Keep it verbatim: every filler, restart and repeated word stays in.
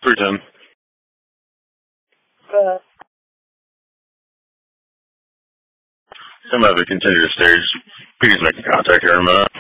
three ten. Uh, I'm going to continue to stage. Please make contact here in a minute.